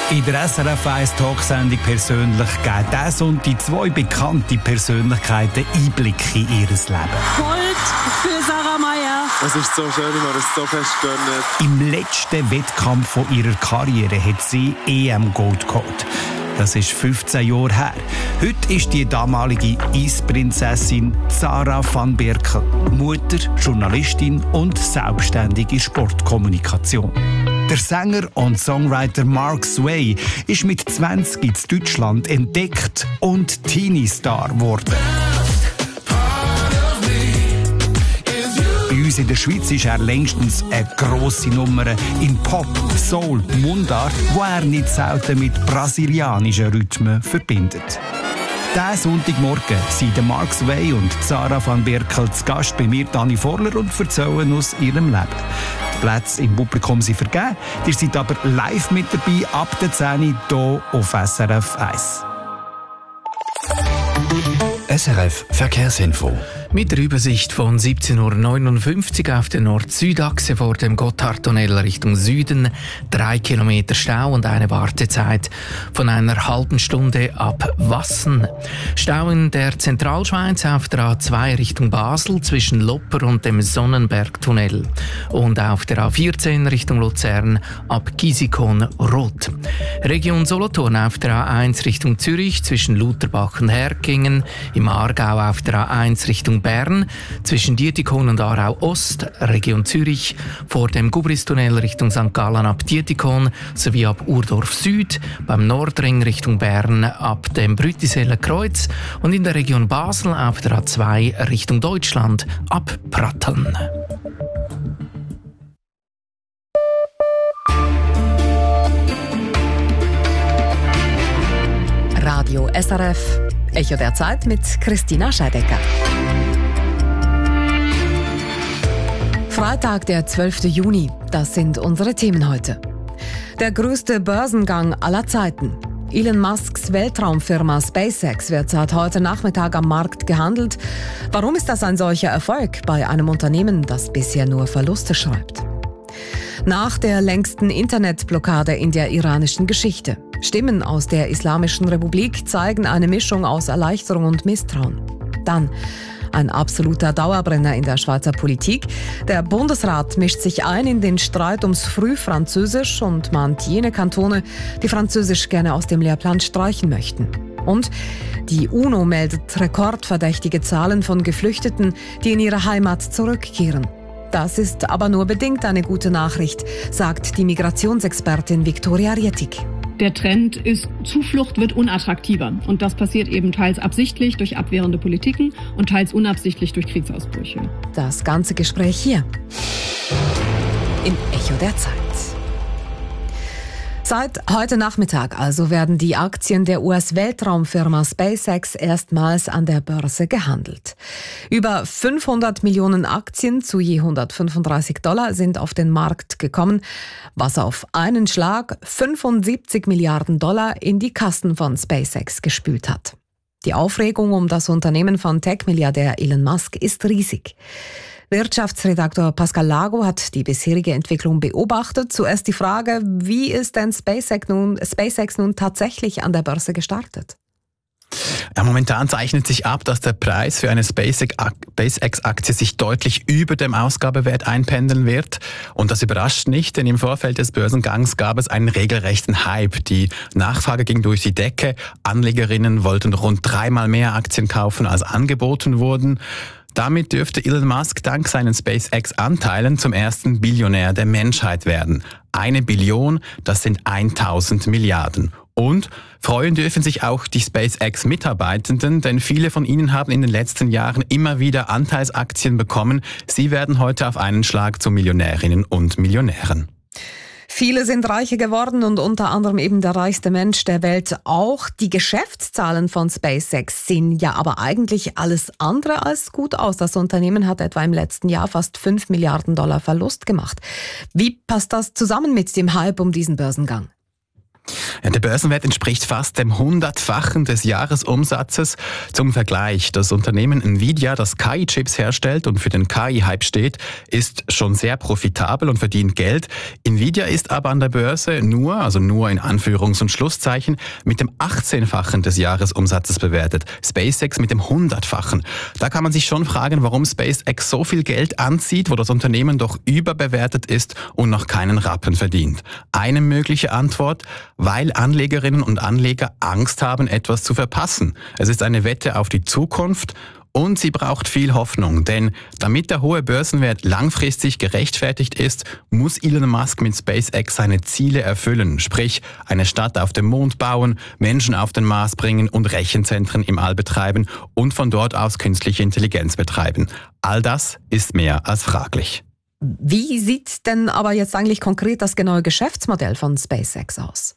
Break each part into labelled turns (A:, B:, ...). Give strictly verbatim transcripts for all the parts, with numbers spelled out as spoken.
A: In der S R F eins Talksendung «Persönlich» geben diesen Sonntag zwei bekannte Persönlichkeiten Einblick in ihr Leben.
B: Gold für Sarah Mayer.
C: Es ist so schön, ich habe es so fest gönnt.
A: Im letzten Wettkampf von ihrer Karriere hat sie E M-Gold geholt. Das ist fünfzehn Jahre her. Heute ist die damalige Eisprinzessin Sarah van Berkel Mutter, Journalistin und selbstständige Sportkommunikation. Der Sänger und Songwriter Mark Sway ist mit zwanzig in Deutschland entdeckt und Teenie-Star geworden. Bei uns in der Schweiz ist er längstens eine grosse Nummer in Pop, Soul, Mundart, wo er nicht selten mit brasilianischen Rhythmen verbindet. Diesen Sonntagmorgen sind Mark Sway und Sarah van Berkel zu Gast bei mir, Dani Vorler, und erzählen aus ihrem Leben. Die Plätze im Publikum sind vergeben. Ihr seid aber live mit dabei ab der zehn Uhr hier auf S R F eins.
D: S R F Verkehrsinfo.
E: Mit der Übersicht von siebzehn Uhr neunundfünfzig auf der Nord-Süd-Achse vor dem Gotthardtunnel Richtung Süden. Drei Kilometer Stau und eine Wartezeit von einer halben Stunde ab Wassen. Stau in der Zentralschweiz auf der A zwei Richtung Basel zwischen Lopper und dem Sonnenbergtunnel. Und auf der A vierzehn Richtung Luzern ab Gisikon-Rot. Region Solothurn auf der A eins Richtung Zürich zwischen Lutherbach und Herkingen. Im Aargau auf der A eins Richtung Bern, zwischen Dietikon und Aarau Ost, Region Zürich, vor dem Gubristunnel Richtung Sankt Gallen ab Dietikon sowie ab Urdorf Süd, beim Nordring Richtung Bern ab dem Brütiseller Kreuz und in der Region Basel auf der A zwei Richtung Deutschland ab Pratteln.
F: Radio S R F, Echo der Zeit mit Christina Scheidecker. Freitag, der zwölfte Juni. Das sind unsere Themen heute. Der größte Börsengang aller Zeiten. Elon Musks Weltraumfirma SpaceX wird seit heute Nachmittag am Markt gehandelt. Warum ist das ein solcher Erfolg bei einem Unternehmen, das bisher nur Verluste schreibt? Nach der längsten Internetblockade in der iranischen Geschichte. Stimmen aus der Islamischen Republik zeigen eine Mischung aus Erleichterung und Misstrauen. Dann ein absoluter Dauerbrenner in der Schweizer Politik. Der Bundesrat mischt sich ein in den Streit ums Frühfranzösisch und mahnt jene Kantone, die Französisch gerne aus dem Lehrplan streichen möchten. Und die UNO meldet rekordverdächtige Zahlen von Geflüchteten, die in ihre Heimat zurückkehren. Das ist aber nur bedingt eine gute Nachricht, sagt die Migrationsexpertin Viktoria Rietig.
G: Der Trend ist, Zuflucht wird unattraktiver. Und das passiert eben teils absichtlich durch abwehrende Politiken und teils unabsichtlich durch Kriegsausbrüche.
F: Das ganze Gespräch hier im Echo der Zeit. Seit heute Nachmittag also werden die Aktien der U S-Weltraumfirma SpaceX erstmals an der Börse gehandelt. Über fünfhundert Millionen Aktien zu je hundertfünfunddreißig Dollar sind auf den Markt gekommen, was auf einen Schlag fünfundsiebzig Milliarden Dollar in die Kassen von SpaceX gespült hat. Die Aufregung um das Unternehmen von Tech-Milliardär Elon Musk ist riesig. Wirtschaftsredaktor Pascal Lago hat die bisherige Entwicklung beobachtet. Zuerst die Frage, wie ist denn SpaceX nun, SpaceX nun tatsächlich an der Börse gestartet?
H: Ja, momentan zeichnet sich ab, dass der Preis für eine SpaceX-Aktie sich deutlich über dem Ausgabewert einpendeln wird. Und das überrascht nicht, denn im Vorfeld des Börsengangs gab es einen regelrechten Hype. Die Nachfrage ging durch die Decke. Anlegerinnen wollten rund dreimal mehr Aktien kaufen, als angeboten wurden. Damit dürfte Elon Musk dank seinen SpaceX-Anteilen zum ersten Billionär der Menschheit werden. Eine Billion, das sind tausend Milliarden. Und freuen dürfen sich auch die SpaceX-Mitarbeitenden, denn viele von ihnen haben in den letzten Jahren immer wieder Anteilsaktien bekommen. Sie werden heute auf einen Schlag zu Millionärinnen und Millionären.
F: Viele sind reicher geworden und unter anderem eben der reichste Mensch der Welt auch. Die Geschäftszahlen von SpaceX sehen ja aber eigentlich alles andere als gut aus. Das Unternehmen hat etwa im letzten Jahr fast fünf Milliarden Dollar Verlust gemacht. Wie passt das zusammen mit dem Hype um diesen Börsengang?
H: Ja, der Börsenwert entspricht fast dem Hundertfachen des Jahresumsatzes. Zum Vergleich, das Unternehmen Nvidia, das K I-Chips herstellt und für den K I-Hype steht, ist schon sehr profitabel und verdient Geld. Nvidia ist aber an der Börse nur, also nur in Anführungs- und Schlusszeichen, mit dem achtzehnfachen des Jahresumsatzes bewertet. SpaceX mit dem hundertfachen. Da kann man sich schon fragen, warum SpaceX so viel Geld anzieht, wo das Unternehmen doch überbewertet ist und noch keinen Rappen verdient. Eine mögliche Antwort: weil Anlegerinnen und Anleger Angst haben, etwas zu verpassen. Es ist eine Wette auf die Zukunft und sie braucht viel Hoffnung, denn damit der hohe Börsenwert langfristig gerechtfertigt ist, muss Elon Musk mit SpaceX seine Ziele erfüllen, sprich eine Stadt auf dem Mond bauen, Menschen auf den Mars bringen und Rechenzentren im All betreiben und von dort aus künstliche Intelligenz betreiben. All das ist mehr als fraglich.
F: Wie sieht denn aber jetzt eigentlich konkret das genaue Geschäftsmodell von SpaceX aus?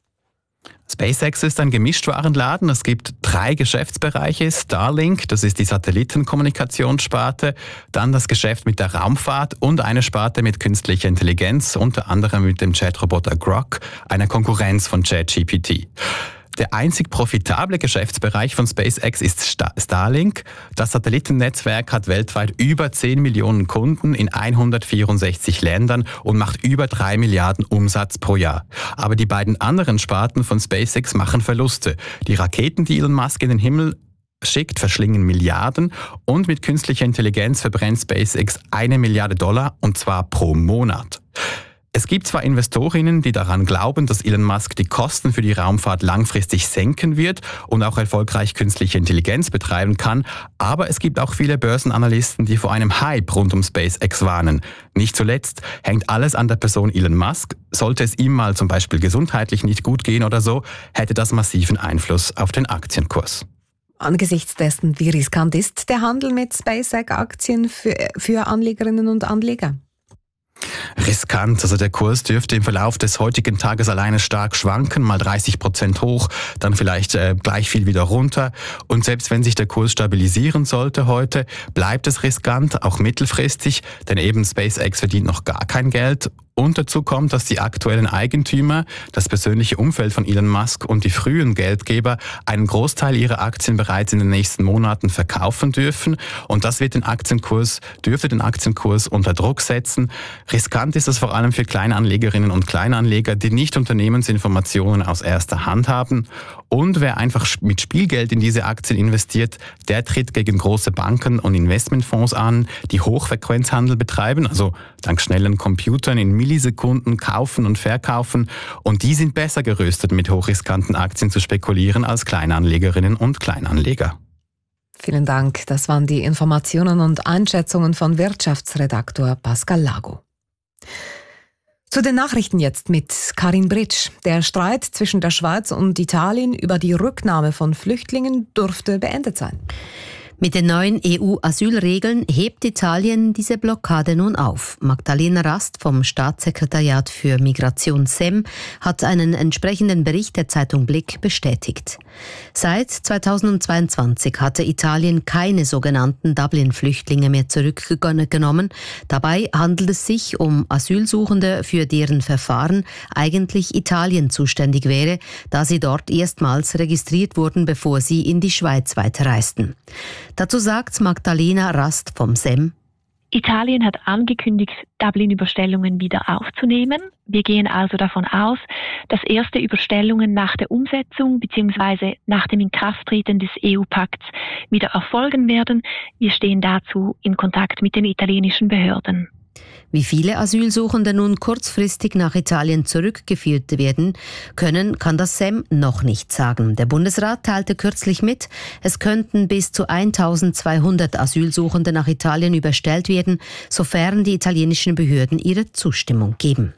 H: SpaceX ist ein Gemischtwarenladen. Es gibt drei Geschäftsbereiche. Starlink, das ist die Satellitenkommunikationssparte, dann das Geschäft mit der Raumfahrt und eine Sparte mit künstlicher Intelligenz, unter anderem mit dem Chatroboter Grok, einer Konkurrenz von ChatGPT. Der einzig profitable Geschäftsbereich von SpaceX ist Starlink. Das Satellitennetzwerk hat weltweit über zehn Millionen Kunden in hundertvierundsechzig Ländern und macht über drei Milliarden Umsatz pro Jahr. Aber die beiden anderen Sparten von SpaceX machen Verluste. Die Raketen, die Elon Musk in den Himmel schickt, verschlingen Milliarden und mit künstlicher Intelligenz verbrennt SpaceX eine Milliarde Dollar und zwar pro Monat. Es gibt zwar Investorinnen, die daran glauben, dass Elon Musk die Kosten für die Raumfahrt langfristig senken wird und auch erfolgreich künstliche Intelligenz betreiben kann, aber es gibt auch viele Börsenanalysten, die vor einem Hype rund um SpaceX warnen. Nicht zuletzt hängt alles an der Person Elon Musk. Sollte es ihm mal zum Beispiel gesundheitlich nicht gut gehen oder so, hätte das massiven Einfluss auf den Aktienkurs.
F: Angesichts dessen, wie riskant ist der Handel mit SpaceX-Aktien für, für Anlegerinnen und Anleger?
H: Riskant, also der Kurs dürfte im Verlauf des heutigen Tages alleine stark schwanken, mal dreißig Prozent hoch, dann vielleicht äh, gleich viel wieder runter. Und selbst wenn sich der Kurs stabilisieren sollte heute, bleibt es riskant, auch mittelfristig, denn eben SpaceX verdient noch gar kein Geld. Und dazu kommt, dass die aktuellen Eigentümer, das persönliche Umfeld von Elon Musk und die frühen Geldgeber einen Großteil ihrer Aktien bereits in den nächsten Monaten verkaufen dürfen. Und das wird den Aktienkurs, dürfte den Aktienkurs unter Druck setzen. Riskant ist es vor allem für Kleinanlegerinnen und Kleinanleger, die nicht Unternehmensinformationen aus erster Hand haben. Und wer einfach mit Spielgeld in diese Aktien investiert, der tritt gegen große Banken und Investmentfonds an, die Hochfrequenzhandel betreiben, also dank schnellen Computern in Millisekunden kaufen und verkaufen. Und die sind besser gerüstet, mit hochriskanten Aktien zu spekulieren als Kleinanlegerinnen und Kleinanleger.
F: Vielen Dank. Das waren die Informationen und Einschätzungen von Wirtschaftsredaktor Pascal Lago. Zu den Nachrichten jetzt mit Karin Britsch. Der Streit zwischen der Schweiz und Italien über die Rücknahme von Flüchtlingen dürfte beendet sein.
I: Mit den neuen E U-Asylregeln hebt Italien diese Blockade nun auf. Magdalena Rast vom Staatssekretariat für Migration S E M hat einen entsprechenden Bericht der Zeitung Blick bestätigt. Seit zweitausendzweiundzwanzig hatte Italien keine sogenannten Dublin-Flüchtlinge mehr zurückgenommen. Dabei handelt es sich um Asylsuchende, für deren Verfahren eigentlich Italien zuständig wäre, da sie dort erstmals registriert wurden, bevor sie in die Schweiz weiterreisten. Dazu sagt Magdalena Rast vom S E M:
J: Italien hat angekündigt, Dublin-Überstellungen wieder aufzunehmen. Wir gehen also davon aus, dass erste Überstellungen nach der Umsetzung bzw. nach dem Inkrafttreten des E U-Pakts wieder erfolgen werden. Wir stehen dazu in Kontakt mit den italienischen Behörden.
I: Wie viele Asylsuchende nun kurzfristig nach Italien zurückgeführt werden können, kann das S E M noch nicht sagen. Der Bundesrat teilte kürzlich mit, es könnten bis zu eintausendzweihundert Asylsuchende nach Italien überstellt werden, sofern die italienischen Behörden ihre Zustimmung geben.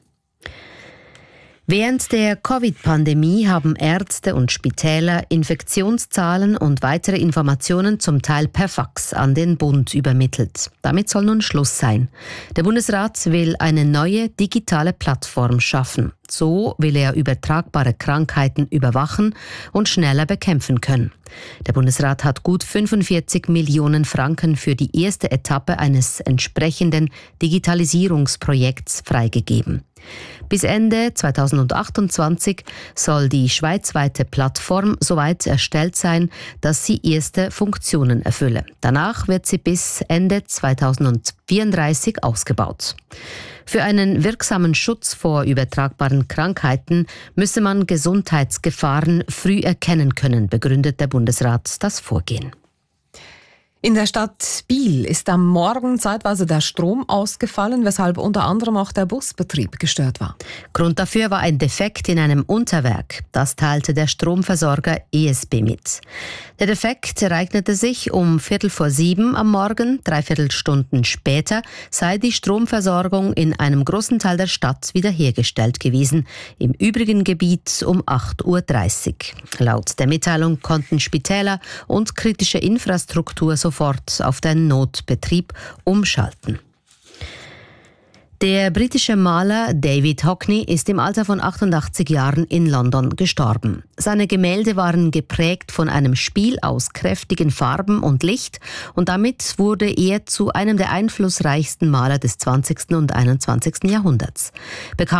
I: Während der Covid-Pandemie haben Ärzte und Spitäler Infektionszahlen und weitere Informationen zum Teil per Fax an den Bund übermittelt. Damit soll nun Schluss sein. Der Bundesrat will eine neue digitale Plattform schaffen. So will er übertragbare Krankheiten überwachen und schneller bekämpfen können. Der Bundesrat hat gut fünfundvierzig Millionen Franken für die erste Etappe eines entsprechenden Digitalisierungsprojekts freigegeben. Bis Ende zweitausendachtundzwanzig soll die schweizweite Plattform soweit erstellt sein, dass sie erste Funktionen erfülle. Danach wird sie bis Ende zweitausendvierunddreißig ausgebaut. Für einen wirksamen Schutz vor übertragbaren Krankheiten müsse man Gesundheitsgefahren früh erkennen können, begründet der Bundesrat das Vorgehen.
F: In der Stadt Biel ist am Morgen zeitweise der Strom ausgefallen, weshalb unter anderem auch der Busbetrieb gestört war.
I: Grund dafür war ein Defekt in einem Unterwerk. Das teilte der Stromversorger E S B mit. Der Defekt ereignete sich um Viertel vor sieben am Morgen. Dreiviertel Stunden später sei die Stromversorgung in einem großen Teil der Stadt wiederhergestellt gewesen. Im übrigen Gebiet um acht Uhr dreißig. Laut der Mitteilung konnten Spitäler und kritische Infrastruktur sofort auf den Notbetrieb umschalten. Der britische Maler David Hockney ist im Alter von achtundachtzig Jahren in London gestorben. Seine Gemälde waren geprägt von einem Spiel aus kräftigen Farben und Licht und damit wurde er zu einem der einflussreichsten Maler des zwanzigsten und einundzwanzigsten Jahrhunderts. Bekannt